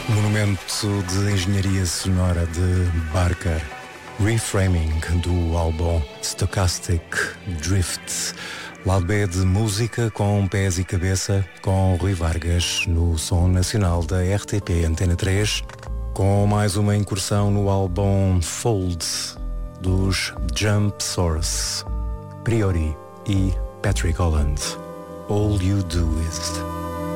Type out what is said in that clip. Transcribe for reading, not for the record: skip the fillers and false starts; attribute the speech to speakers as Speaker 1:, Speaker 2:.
Speaker 1: Monumento de engenharia sonora de Barker. Reframing do álbum Stochastic Drift. Lado B de música com pés e cabeça, com Rui Vargas no Som Nacional da RTP Antena 3, com mais uma incursão no álbum Fold dos Jump Source, Priori e Patrick Holland. All You Do Is.